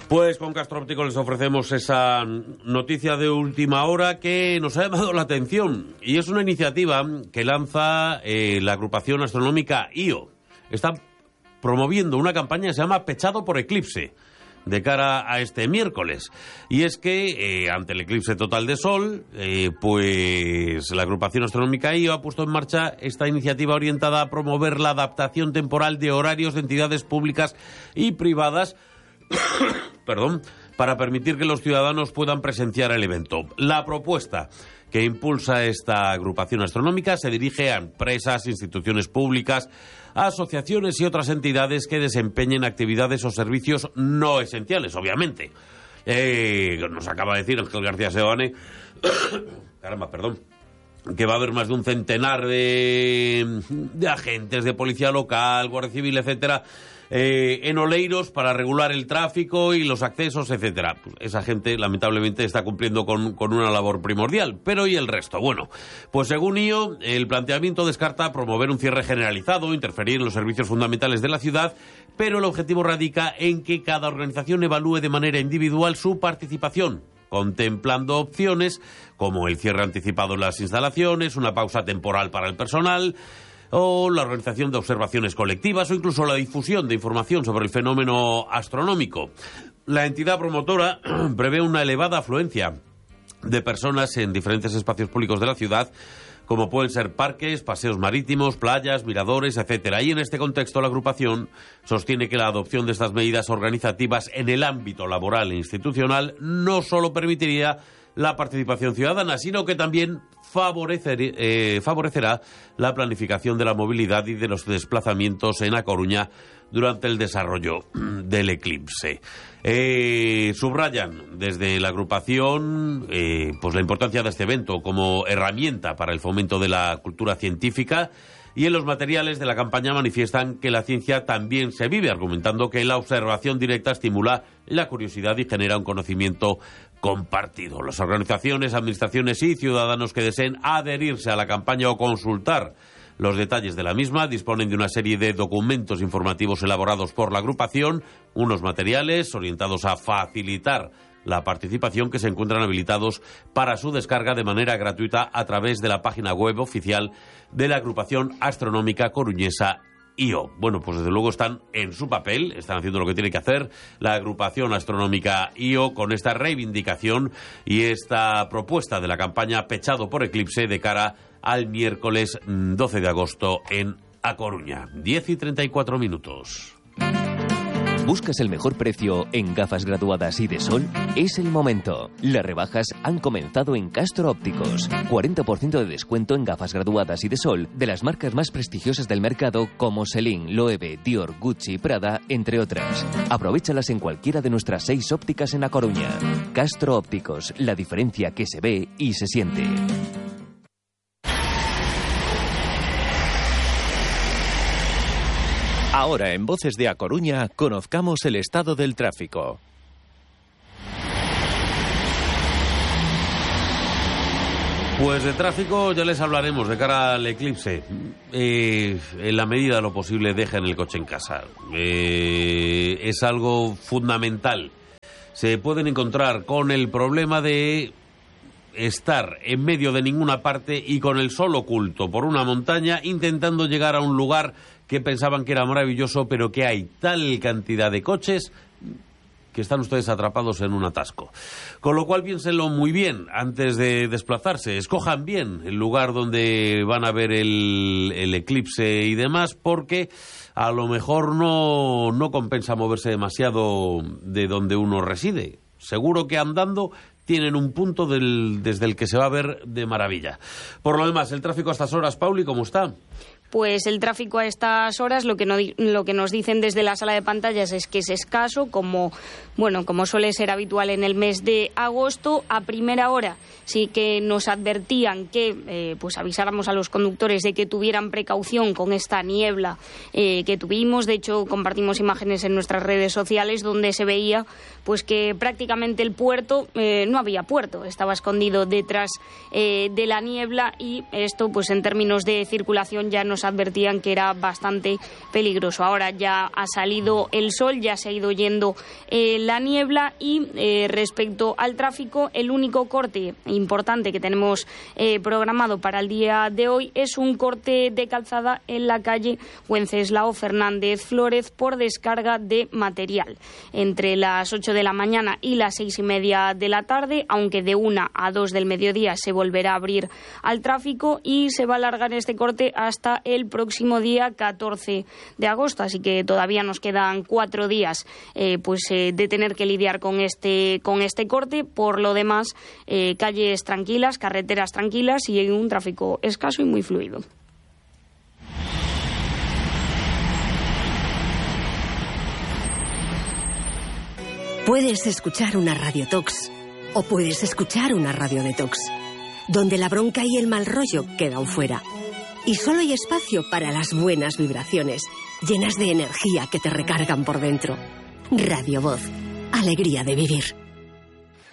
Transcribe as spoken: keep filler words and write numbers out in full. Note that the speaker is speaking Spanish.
Pues con Castro Óptico les ofrecemos esa noticia de última hora que nos ha llamado la atención, y es una iniciativa que lanza eh, la agrupación astronómica I O. Está promoviendo una campaña que se llama Pechado por Eclipse, de cara a este miércoles. Y es que, eh, ante el eclipse total de Sol, eh, pues la agrupación astronómica I O ha puesto en marcha esta iniciativa orientada a promover la adaptación temporal de horarios de entidades públicas y privadas perdón, para permitir que los ciudadanos puedan presenciar el evento. La propuesta que impulsa esta agrupación astronómica se dirige a empresas, instituciones públicas, asociaciones y otras entidades que desempeñen actividades o servicios no esenciales, obviamente. Eh, nos acaba de decir Ángel García Seoane, caramba, perdón, que va a haber más de un centenar de, de agentes de policía local, Guardia Civil, etcétera, eh, en Oleiros para regular el tráfico y los accesos, etcétera. Pues esa gente, lamentablemente, está cumpliendo con, con una labor primordial. Pero ¿y el resto? Bueno, pues según I O, el planteamiento descarta promover un cierre generalizado, interferir en los servicios fundamentales de la ciudad, pero el objetivo radica en que cada organización evalúe de manera individual su participación, contemplando opciones como el cierre anticipado en las instalaciones, una pausa temporal para el personal, o la organización de observaciones colectivas, o incluso la difusión de información sobre el fenómeno astronómico. La entidad promotora prevé una elevada afluencia de personas en diferentes espacios públicos de la ciudad, como pueden ser parques, paseos marítimos, playas, miradores, etcétera. Y en este contexto la agrupación sostiene que la adopción de estas medidas organizativas en el ámbito laboral e institucional no solo permitiría la participación ciudadana, sino que también favorecer, eh, favorecerá la planificación de la movilidad y de los desplazamientos en A Coruña durante el desarrollo del eclipse. Eh, subrayan desde la agrupación eh, pues la importancia de este evento como herramienta para el fomento de la cultura científica, y en los materiales de la campaña manifiestan que la ciencia también se vive, argumentando que la observación directa estimula la curiosidad y genera un conocimiento compartido. Las organizaciones, administraciones y ciudadanos que deseen adherirse a la campaña o consultar los detalles de la misma disponen de una serie de documentos informativos elaborados por la agrupación, unos materiales orientados a facilitar la participación que se encuentran habilitados para su descarga de manera gratuita a través de la página web oficial de la agrupación astronómica coruñesa I O. Bueno, pues desde luego están en su papel, están haciendo lo que tiene que hacer la agrupación astronómica I O con esta reivindicación y esta propuesta de la campaña Pechado por Eclipse de cara al miércoles doce de agosto en A Coruña. diez y treinta y cuatro minutos. ¿Buscas el mejor precio en gafas graduadas y de sol? Es el momento. Las rebajas han comenzado en Castro Ópticos. cuarenta por ciento de descuento en gafas graduadas y de sol de las marcas más prestigiosas del mercado como Celine, Loewe, Dior, Gucci, Prada, entre otras. Aprovéchalas en cualquiera de nuestras seis ópticas en A Coruña. Castro Ópticos, la diferencia que se ve y se siente. Ahora, en Voces de A Coruña, conozcamos el estado del tráfico. Pues de tráfico ya les hablaremos de cara al eclipse. Eh, en la medida de lo posible, dejen el coche en casa. Eh, es algo fundamental. Se pueden encontrar con el problema de estar en medio de ninguna parte y con el sol oculto por una montaña, intentando llegar a un lugar que pensaban que era maravilloso, pero que hay tal cantidad de coches que están ustedes atrapados en un atasco. Con lo cual piénsenlo muy bien antes de desplazarse. Escojan bien el lugar donde van a ver el, el eclipse y demás, porque a lo mejor no, no compensa moverse demasiado de donde uno reside. Seguro que andando tienen un punto del, desde el que se va a ver de maravilla. Por lo demás, el tráfico a estas horas, Pauli, ¿cómo está? Pues el tráfico a estas horas, lo que, no, lo que nos dicen desde la sala de pantallas es que es escaso, como bueno, como suele ser habitual en el mes de agosto. A primera hora sí que nos advertían que eh, pues avisáramos a los conductores de que tuvieran precaución con esta niebla eh, que tuvimos. De hecho, compartimos imágenes en nuestras redes sociales donde se veía pues que prácticamente el puerto, eh, no había puerto, estaba escondido detrás eh, de la niebla, y esto pues en términos de circulación ya nos nos advertían que era bastante peligroso. Ahora ya ha salido el sol, ya se ha ido yendo eh, la niebla y eh, respecto al tráfico, el único corte importante que tenemos eh, programado para el día de hoy es un corte de calzada en la calle Wenceslao Fernández Flórez por descarga de material entre las ocho de la mañana y las seis y media de la tarde, aunque de una a dos del mediodía se volverá a abrir al tráfico y se va a alargar este corte hasta el próximo día catorce de agosto, así que todavía nos quedan cuatro días eh, pues eh, de tener que lidiar con este con este corte. Por lo demás, eh, calles tranquilas, carreteras tranquilas y un tráfico escaso y muy fluido. Puedes escuchar una radiotox o puedes escuchar una radio detox, donde la bronca y el mal rollo quedan fuera. Y solo hay espacio para las buenas vibraciones, llenas de energía que te recargan por dentro. Radio Voz, alegría de vivir.